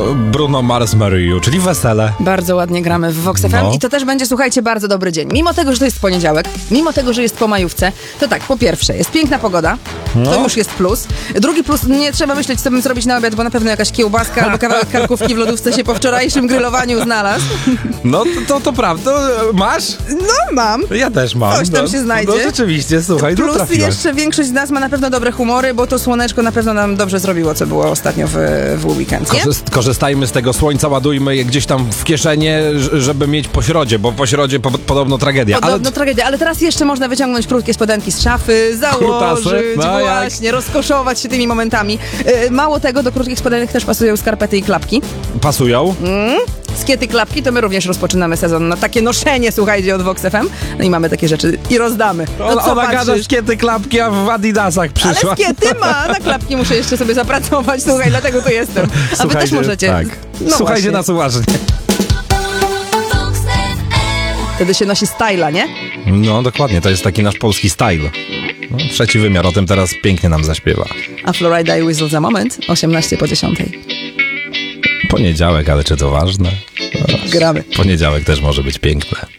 Bruno Mars Marry You, czyli wesele. Bardzo ładnie gramy w Vox FM i to też będzie, słuchajcie, bardzo dobry dzień. Mimo tego, że to jest poniedziałek, mimo tego, że jest po majówce, to tak, po pierwsze, jest piękna pogoda, to już jest plus. Drugi plus, nie trzeba myśleć, co bym zrobić na obiad, bo na pewno jakaś kiełbaska albo kawałek karkówki w lodówce się po wczorajszym grillowaniu znalazł. No to prawda. Masz? No, mam. Ja też mam. Coś tam się znajdzie. No rzeczywiście, słuchaj, Plus trafiłaś. jeszcze większość z nas ma na pewno dobre humory, bo to słoneczko na pewno nam dobrze zrobiło, co było ostatnio w weekend, nie? Korzystajmy z tego słońca, ładujmy je gdzieś tam w kieszenie, żeby mieć po środzie, bo po środzie podobno tragedia. Podobno tragedia, ale teraz jeszcze można wyciągnąć krótkie spodenki z szafy, założyć, no właśnie, rozkoszować się tymi momentami. Mało tego, do krótkich spodenek też pasują skarpety i klapki. Pasują? Skiety, klapki, to my również rozpoczynamy sezon na takie noszenie, słuchajcie, od Vox FM. No i mamy takie rzeczy i rozdamy. No co Ona gada patrzysz? szkiety, klapki, a w adidasach przyszła. Ale skiety ma, na klapki muszę jeszcze sobie zapracować, słuchaj, dlatego tu jestem. A wy też możecie. Tak. No Słuchajcie właśnie. nas uważnie. Wtedy się nosi styla, nie? No dokładnie, to jest taki nasz polski style. No, trzeci wymiar, o tym teraz pięknie nam zaśpiewa. A Florida i Whistle za moment, 18:10. Poniedziałek, ale czy to ważne? Gramy. Poniedziałek też może być piękny.